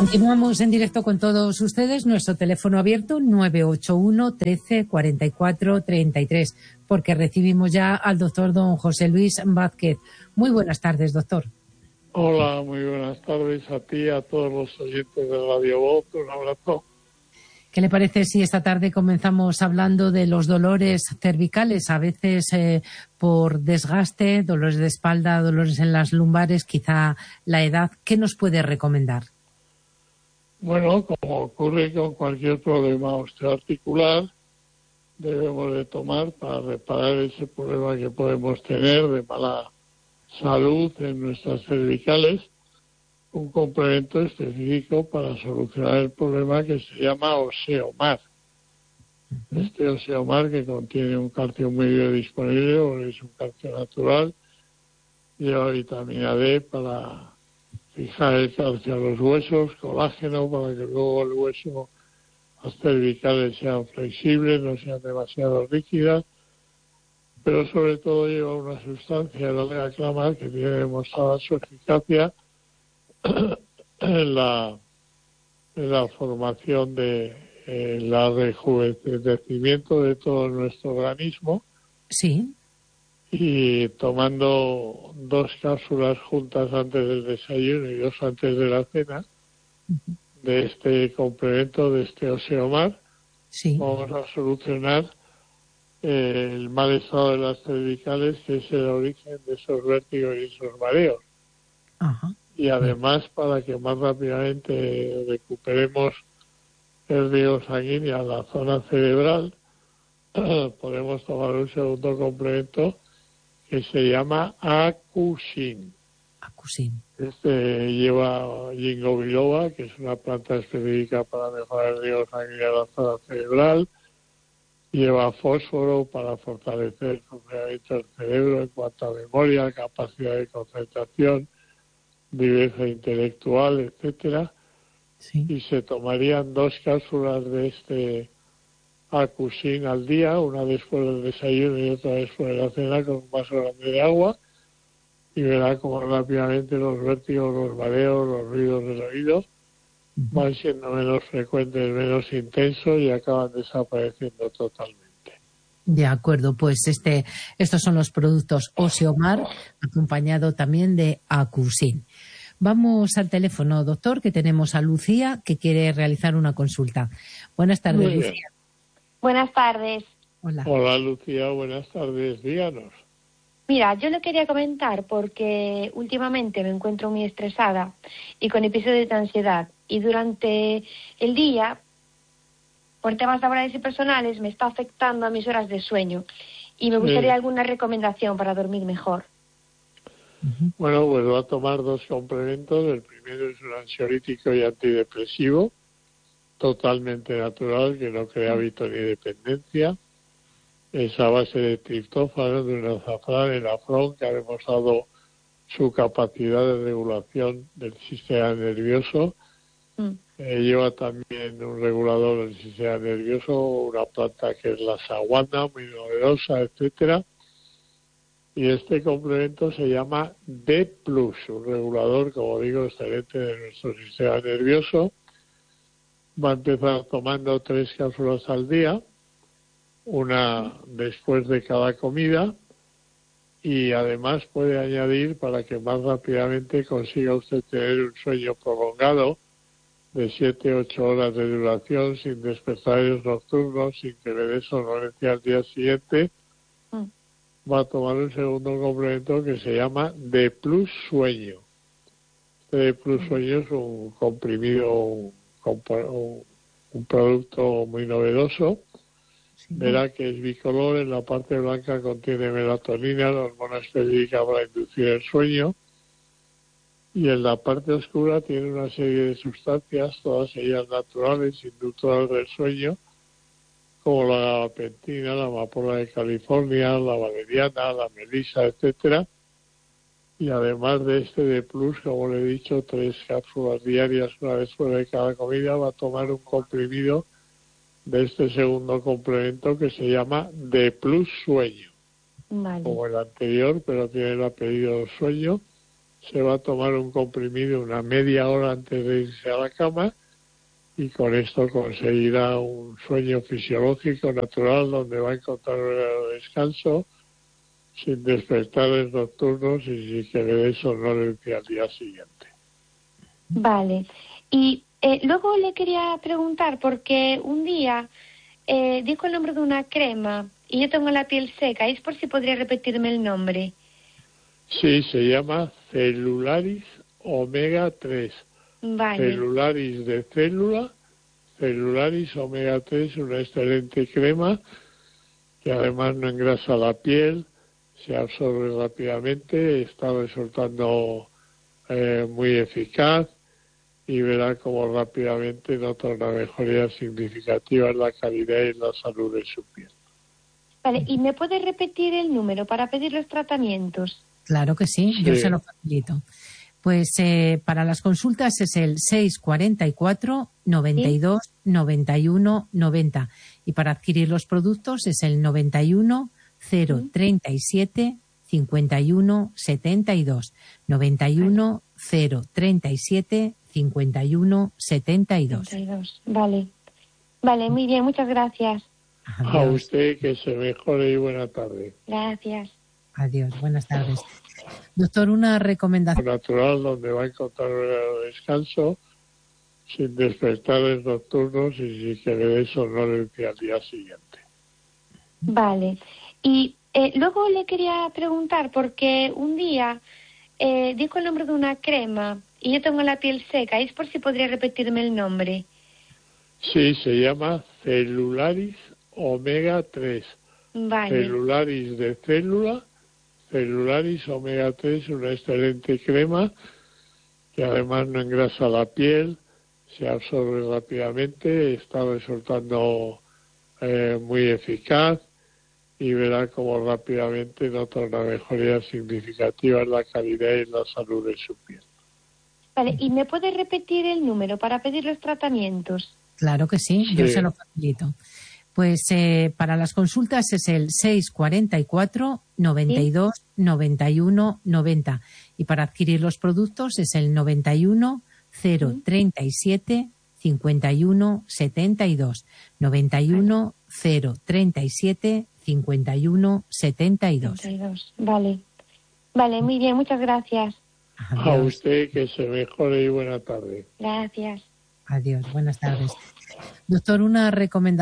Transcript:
Continuamos en directo con todos ustedes. Nuestro teléfono abierto 981 13 44 33, porque recibimos ya al doctor don José Luis Vázquez. Muy buenas tardes, doctor. Hola, muy buenas tardes a ti, a todos los oyentes de Radio Voz. Un abrazo. ¿Qué le parece si esta tarde comenzamos hablando de los dolores cervicales? A veces por desgaste, dolores de espalda, dolores en las lumbares, quizá la edad. ¿Qué nos puede recomendar? Bueno, como ocurre con cualquier problema osteoarticular, debemos de tomar para reparar ese problema que podemos tener de mala salud en nuestras cervicales, un complemento específico para solucionar el problema que se llama Oseomar. Este Oseomar, que contiene un calcio medio disponible, o es un calcio natural, lleva vitamina D para fijar el calcio a los huesos, colágeno para que luego el hueso, las cervicales sean flexibles, no sean demasiado rígidas, pero sobre todo lleva una sustancia, el alga-clamar, que tiene demostrada su eficacia en la formación de el rejuvenecimiento de todo nuestro organismo. Sí. Y tomando 2 cápsulas juntas antes del desayuno y 2 antes de la cena de este complemento, de este Oseomar, sí, vamos a solucionar el mal estado de las cervicales, que es el origen de esos vértigos y esos mareos. Ajá. Y además, para que más rápidamente recuperemos el riego sanguíneo a la zona cerebral, podemos tomar un segundo complemento que se llama Acusin. Acusin. Este lleva ginkgo biloba, que es una planta específica para mejorar el riego sanguíneo a la zona cerebral. Lleva fósforo para fortalecer el funcionamiento del cerebro en cuanto a memoria, capacidad de concentración, viveza intelectual, etcétera. Sí. Y se tomarían 2 cápsulas de este Acusin al día, una después del desayuno y otra después de la cena, con un vaso grande de agua, y verá cómo rápidamente los vértigos, los mareos, los ruidos del oído van siendo menos frecuentes, menos intensos y acaban desapareciendo totalmente. De acuerdo, pues estos son los productos Oseomar, acompañado también de Acusin. Vamos al teléfono, doctor, que tenemos a Lucía, que quiere realizar una consulta. Buenas tardes, Lucía. Buenas tardes. Hola. Hola, Lucía, buenas tardes, díganos. Mira, yo le quería comentar porque últimamente me encuentro muy estresada y con episodios de ansiedad, y durante el día, por temas laborales y personales, me está afectando a mis horas de sueño y me gustaría alguna recomendación para dormir mejor. Bueno, pues va a tomar 2 complementos. El primero es un ansiolítico y antidepresivo, totalmente natural, que no crea hábito ni dependencia. Es a base de triptófano, de un azafrán, el afrón, que ha demostrado su capacidad de regulación del sistema nervioso. Lleva también un regulador del sistema nervioso, una planta que es la saguana, muy novedosa, etcétera. Y este complemento se llama D+, un regulador, como digo, excelente de nuestro sistema nervioso. Va a empezar tomando 3 cápsulas al día, una después de cada comida, y además puede añadir, para que más rápidamente consiga usted tener un sueño prolongado de 7-8 horas de duración, sin despertares nocturnos, sin que le dé somnolencia al día siguiente, va a tomar un segundo complemento que se llama D+ Sueño. Este D+ Sueño es un comprimido, un producto muy novedoso. Verá que es bicolor. En la parte blanca contiene melatonina, la hormona específica para inducir el sueño, y en la parte oscura tiene una serie de sustancias, todas ellas naturales, inductoras del sueño, como la gabapentina, la amapola de California, la valeriana, la melisa, etcétera. Y además de este D+, como le he dicho, 3 cápsulas diarias, una vez fuera de cada comida, va a tomar un comprimido de este segundo complemento que se llama D+ Sueño. Vale. Como el anterior, pero tiene el apellido Sueño. se va a tomar un comprimido una media hora antes de irse a la cama y con esto conseguirá un sueño fisiológico natural donde va a encontrar un horario de descanso sin despertares nocturnos y sin que le dé somnolencia al día siguiente. Vale. Y luego le quería preguntar, porque un día dijo el nombre de una crema y yo tengo la piel seca, es por si podría repetirme el nombre. Sí, se llama Celularis Omega 3. Vale. Celularis de célula, Celularis Omega 3, una excelente crema que además no engrasa la piel, se absorbe rápidamente, está resultando muy eficaz y verá cómo rápidamente nota una mejoría significativa en la calidad y en la salud de su piel. Vale, ¿y me puede repetir el número para pedir los tratamientos? Claro que sí, yo se lo facilito. Pues para las consultas es el 644 92 91 90 y para adquirir los productos es el 91 037 51 72 91 037 51 72. Vale. Vale, muy bien, muchas gracias. Adiós. A usted que se mejore y buena tarde. Gracias. Adiós, buenas tardes. Doctor, una recomendación Natural donde va a encontrar un horario de descanso sin despertares nocturnos y sin que le dé somnolencia al día siguiente. Vale. Y luego le quería preguntar, porque un día dijo el nombre de una crema y yo tengo la piel seca, es por si podría repetirme el nombre. Sí, se llama Celularis Omega 3. Vale. Celularis de célula, Celularis Omega 3, una excelente crema que además no engrasa la piel, se absorbe rápidamente, está resultando muy eficaz y verá cómo rápidamente nota una mejoría significativa en la calidad y en la salud de su piel. Vale, ¿y me puede repetir el número para pedir los tratamientos? Claro que sí, yo se lo facilito. Pues para las consultas es el 644 92 91 90 y para adquirir los productos es el 91 037 51 72 91 037 51 72. Vale. Vale, muy bien, muchas gracias. Adiós. A usted que se mejore y buena tarde. Gracias. Adiós, buenas tardes. Doctor, una recomendación.